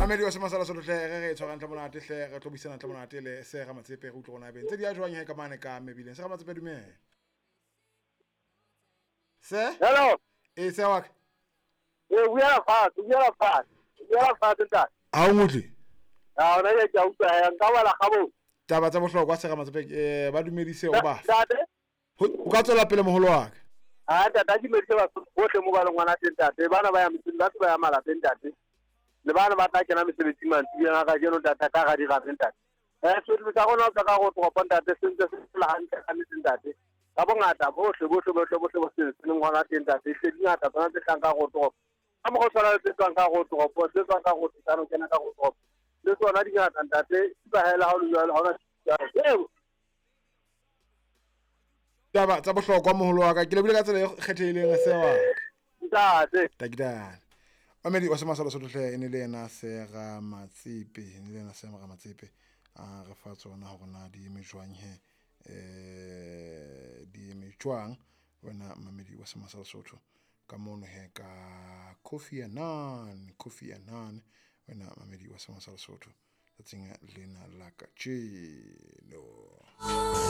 mamedi wa semasala solo hle re tshwarang tla monate hle re tlo buisana tla monate le se ga matsepe go tlo gona beng tse di a jwang he ka mane ka mebileng se ga matsepe dumela se Hello. se wa We are fast. That. a o motli Ah, ona ya tsa utlwa ya nka wala gabo. taba tsa bohlokwa se ga matsepe ba dumedise o ba Tate. o ka tswela pele moholo wa ka Ah, tata ke metse ba bohle mo ba leng ngwana teng tate. Bana ba ya metseng ba ba ya mala teng tate. Le bana ba tla kena mesebetsing mantsi ya ga jeno tata ka ga di ga teng tate. Se tsa gona ka go tlopa tate sentse se la hantle ka metseng tate. Ka bongata bohle se le ngwana teng tate. Se di ngata tsona tse tlang ka go tlopa. Ka mo go tsara tse tsang ka go tlopa, tse tsang ka go tsana kena ka go tlopa. Le tsona di ngata tate. Ba hela ha o le ha ona taba tsa bohlokwa moholo wa ka ke lebile ka tsela e kgethehileng se wa ntate. takidana mamedi wa semasala solo hle e ne le yena se ga matsepe ne le yena se ga matsepe a re fa tsona hore na di eme jwang he di eme jwang wena mamedi wa semasala sotho ka mono he ka Kofi Annan wena mamedi wa semasala sotho tsatsing lena la ka no